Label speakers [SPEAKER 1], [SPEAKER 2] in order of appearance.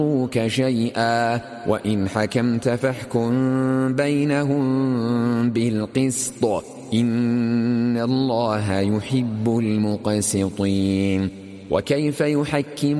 [SPEAKER 1] يضروك شيئا وإن حكمت فاحكم بينهم بالقسط إن الله يحب المقسطين. وكيف يحكمون